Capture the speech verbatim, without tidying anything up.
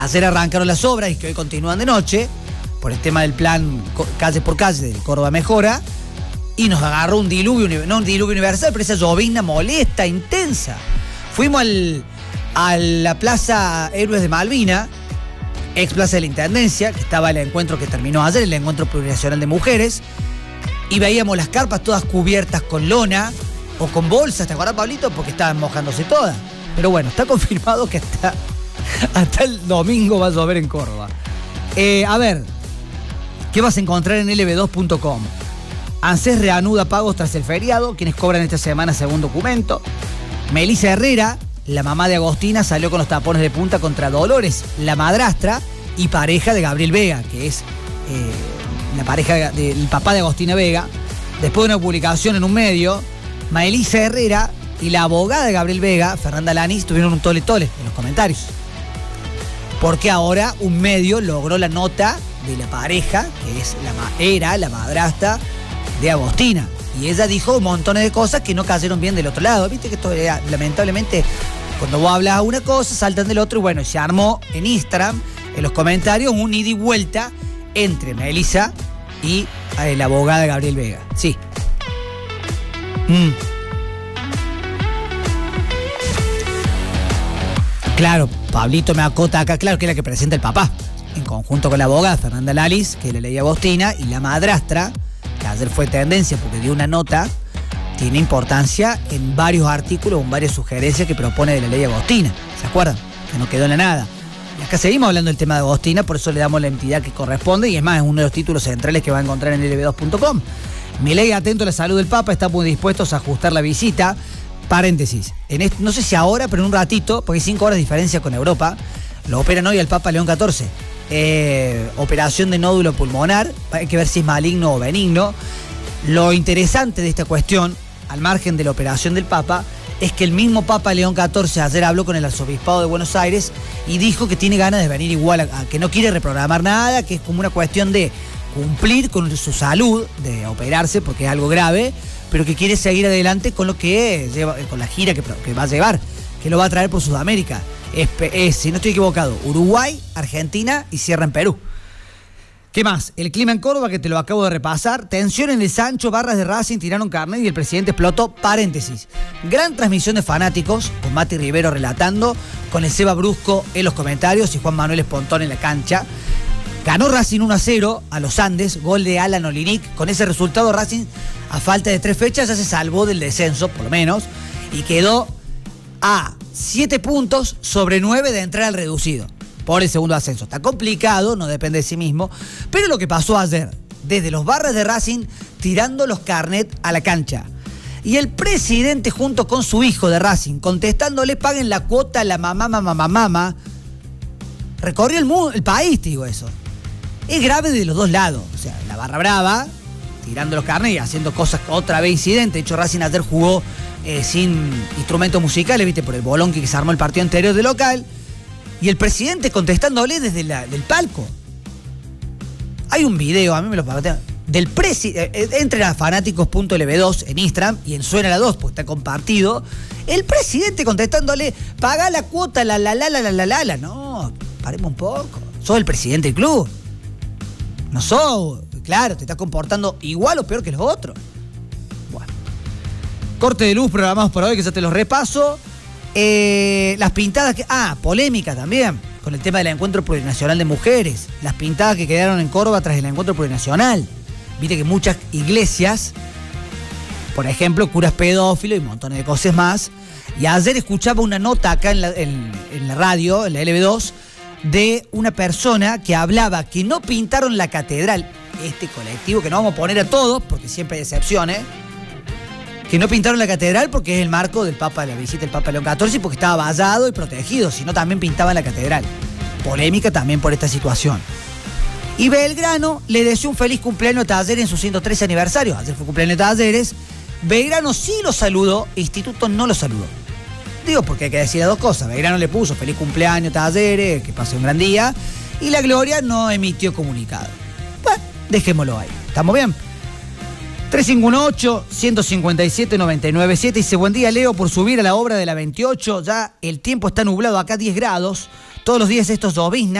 Ayer arrancaron las obras y que hoy continúan de noche, por el tema del plan calle por calle del Córdoba Mejora, y nos agarró un diluvio, no un diluvio universal, pero esa llovizna molesta, intensa. Fuimos al, a la Plaza Héroes de Malvina, ex Plaza de la Intendencia, que estaba el encuentro que terminó ayer, el encuentro plurinacional de mujeres, y veíamos las carpas todas cubiertas con lona o con bolsas, ¿te acuerdas, Pablito? Porque estaban mojándose todas. Pero bueno, está confirmado que hasta, hasta el domingo va a llover en Córdoba. Eh, a ver, ¿qué vas a encontrar en L B dos punto com? ANSES reanuda pagos tras el feriado, quienes cobran esta semana según documento. Melissa Herrera, la mamá de Agostina, salió con los tapones de punta contra Dolores, la madrastra y pareja de Gabriel Vega, que es eh, la pareja del de, papá de Agostina Vega. Después de una publicación en un medio, Melissa Herrera y la abogada de Gabriel Vega, Fernanda Lanis, tuvieron un tole tole en los comentarios. Porque ahora un medio logró la nota de la pareja, que es la, era la madrastra de Agostina. Y ella dijo un montón de cosas que no cayeron bien del otro lado. Viste que esto, lamentablemente, cuando vos hablas una cosa, saltan del otro. Y bueno, se armó en Instagram, en los comentarios, un ida y vuelta entre Melissa y eh, la abogada de Gabriel Vega. Sí. Mm. Claro, Pablito me acota acá, claro, que es la que presenta el papá, en conjunto con la abogada Fernanda Lalis, que le leía Agostina, y la madrastra, que ayer fue tendencia porque dio una nota, tiene importancia en varios artículos, en varias sugerencias que propone de la ley Agostina. ¿Se acuerdan? Que no quedó en la nada. Y acá seguimos hablando del tema de Agostina, por eso le damos la entidad que corresponde, y es más, es uno de los títulos centrales que va a encontrar en L B dos punto com. Milei atento a la salud del Papa, está muy dispuestos a ajustar la visita. Paréntesis, en esto, no sé si ahora, pero en un ratito, porque hay cinco horas de diferencia con Europa, lo operan hoy al Papa León catorce. Eh, operación de nódulo pulmonar, hay que ver si es maligno o benigno. Lo interesante de esta cuestión, al margen de la operación del Papa, es que el mismo Papa León catorce ayer habló con el Arzobispado de Buenos Aires y dijo que tiene ganas de venir igual, a, a, que no quiere reprogramar nada, que es como una cuestión de cumplir con su salud, de operarse porque es algo grave, pero que quiere seguir adelante con lo que lleva, con la gira que, que va a llevar, que lo va a traer por Sudamérica. Es, es, si no estoy equivocado, Uruguay, Argentina y cierra en Perú. ¿Qué más? El clima en Córdoba, que te lo acabo de repasar. Tensión en el Sancho, barras de Racing tiraron carnet y el presidente explotó. Paréntesis. Gran transmisión de fanáticos, con Mati Rivero relatando, con el Seba Brusco en los comentarios y Juan Manuel Espontón en la cancha. Ganó Racing uno a cero a los Andes, gol de Alan Olinic. Con ese resultado Racing, a falta de tres fechas, ya se salvó del descenso, por lo menos, y quedó a siete puntos sobre nueve de entrar al reducido por el segundo ascenso. Está complicado, no depende de sí mismo, pero lo que pasó ayer, desde los barras de Racing tirando los carnet a la cancha, y el presidente junto con su hijo de Racing contestándole paguen la cuota a la mamá, mamá, mamá, mamá, recorrió el, mundo, el país, te digo eso. Es grave de los dos lados, o sea, la barra brava tirando los carnet y haciendo cosas, otra vez incidente. De hecho, Racing ayer jugó eh, sin instrumentos musicales, viste, por el bolón que se armó el partido anterior de local. Y el presidente contestándole desde la, del palco. Hay un video, a mí me lo pasaron, del presidente, eh, entren a fanáticos punto L B dos en Instagram y en Suena la dos, porque está compartido. El presidente contestándole, paga la cuota, la la la la la la la la. No, paremos un poco. Sos el presidente del club. No sos, claro, te estás comportando igual o peor que los otros. Bueno. Corte de luz programados para hoy, que ya te los repaso. Eh, las pintadas que... Ah, polémica también, con el tema del encuentro plurinacional de mujeres. Las pintadas que quedaron en Córdoba tras el encuentro plurinacional. Viste que muchas iglesias, por ejemplo, curas pedófilos y montones de cosas más. Y ayer escuchaba una nota acá en la, en, en la radio, en la L B dos, de una persona que hablaba que no pintaron la catedral, este colectivo, que no vamos a poner a todos, porque siempre hay excepciones, que no pintaron la catedral porque es el marco del Papa, de la visita del Papa León catorce, porque estaba vallado y protegido, sino también pintaban la catedral. Polémica también por esta situación. Y Belgrano le deseó un feliz cumpleaños a Talleres en su ciento trece aniversario. Ayer fue cumpleaños de Talleres. Belgrano sí lo saludó, Instituto no lo saludó. Digo, porque hay que decir dos cosas. Belgrano le puso feliz cumpleaños, Talleres, que pase un gran día. Y la Gloria no emitió comunicado. Bueno, dejémoslo ahí. ¿Estamos bien? tres cinco uno ocho, uno cinco siete, nueve nueve siete. Dice, buen día, Leo, por subir a la obra de la veintiocho. Ya el tiempo está nublado, acá diez grados. Todos los días estos llovizna